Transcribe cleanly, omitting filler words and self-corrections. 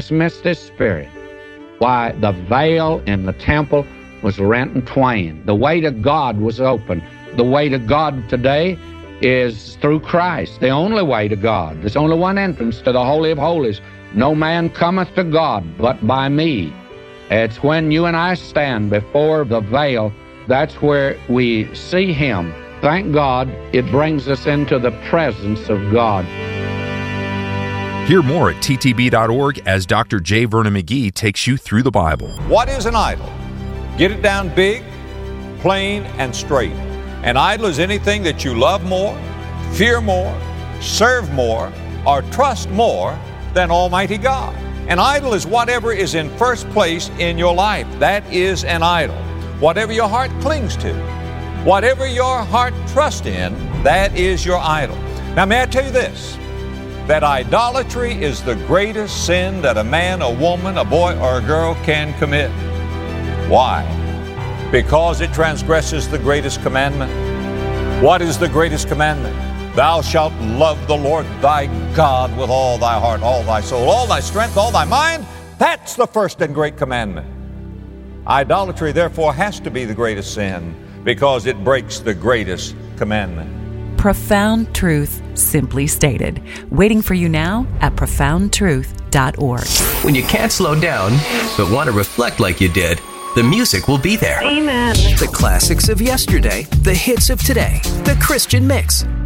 dismissed his spirit. Why, the veil in the temple was rent in twain. The way to God was open. The way to God today is through Christ, the only way to God. There's only one entrance to the Holy of Holies. No man cometh to God but by me. It's when you and I stand before the veil, that's where we see Him. Thank God, it brings us into the presence of God. Hear more at ttb.org as Dr. J. Vernon McGee takes you through the Bible. What is an idol? Get it down big, plain, and straight. An idol is anything that you love more, fear more, serve more, or trust more than Almighty God. An idol is whatever is in first place in your life. That is an idol. Whatever your heart clings to, whatever your heart trusts in, that is your idol. Now, may I tell you this, that idolatry is the greatest sin that a man, a woman, a boy, or a girl can commit. Why? Because it transgresses the greatest commandment. What is the greatest commandment? Thou shalt love the Lord thy God with all thy heart, all thy soul, all thy strength, all thy mind. That's the first and great commandment. Idolatry, therefore, has to be the greatest sin because it breaks the greatest commandment. Profound truth, simply stated. Waiting for you now at profoundtruth.org. When you can't slow down, but want to reflect like you did, the music will be there. Amen. The classics of yesterday, the hits of today, the Christian mix.